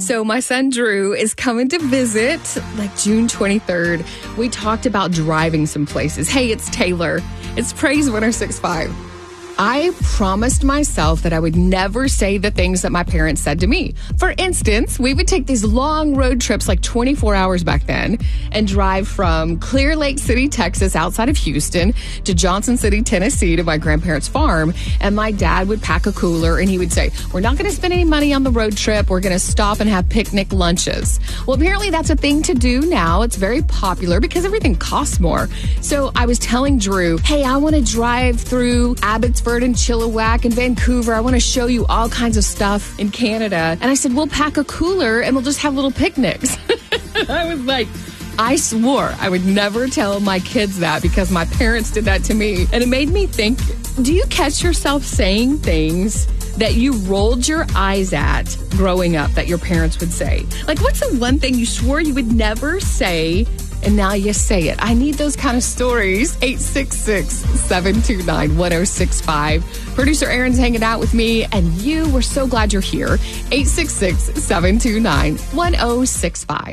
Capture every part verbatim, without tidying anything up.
So my son Drew is coming to visit like June twenty-third. We talked about driving some places. Hey, it's Taylor. It's Praise one oh six point five. I promised myself that I would never say the things that my parents said to me. For instance, we would take these long road trips, like twenty-four hours back then, and drive from Clear Lake City, Texas, outside of Houston, to Johnson City, Tennessee, to my grandparents' farm. And my dad would pack a cooler and he would say, we're not going to spend any money on the road trip. We're going to stop and have picnic lunches. Well, apparently that's a thing to do now. It's very popular because everything costs more. So I was telling Drew, hey, I want to drive through Abbotsford and Chilliwack and Vancouver. I want to show you all kinds of stuff in Canada. And I said, we'll pack a cooler and we'll just have little picnics. I was like, I swore I would never tell my kids that because my parents did that to me. And it made me think, do you catch yourself saying things that you rolled your eyes at growing up that your parents would say? Like, what's the one thing you swore you would never say and now you say it? I need those kind of stories. eight six six, seven two nine, one oh six five. Producer Aaron's hanging out with me, and you, we're so glad you're here. eight six six, seven two nine, one oh six five.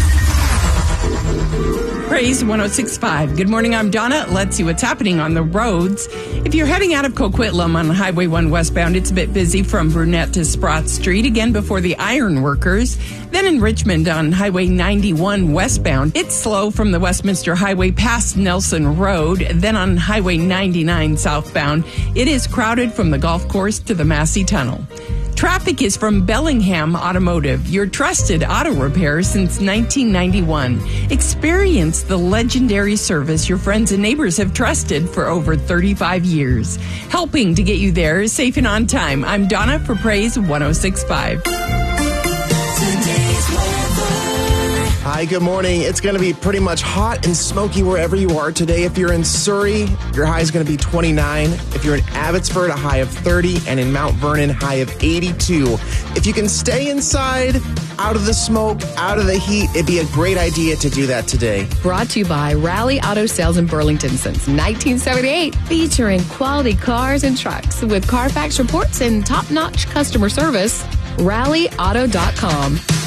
Praise one oh six point five. Good morning, I'm Donna. Let's see what's happening on the roads. If you're heading out of Coquitlam on Highway one westbound, it's a bit busy from Brunette to Sprott Street, again before the Iron Workers. Then in Richmond on Highway ninety-one westbound, it's slow from the Westminster Highway past Nelson Road. Then on Highway ninety-nine southbound, it is crowded from the golf course to the Massey Tunnel. Traffic is from Bellingham Automotive, your trusted auto repair since nineteen ninety-one. Experience the legendary service your friends and neighbors have trusted for over thirty-five years. Helping to get you there safe and on time. I'm Donna for Praise one oh six point five. Hi, good morning. It's going to be pretty much hot and smoky wherever you are today. If you're in Surrey, your high is going to be twenty-nine. If you're in Abbotsford, a high of thirty. And in Mount Vernon, high of eighty-two. If you can stay inside, out of the smoke, out of the heat, it'd be a great idea to do that today. Brought to you by Rally Auto Sales in Burlington since nineteen seventy-eight. Featuring quality cars and trucks with Carfax reports and top-notch customer service. rally auto dot com.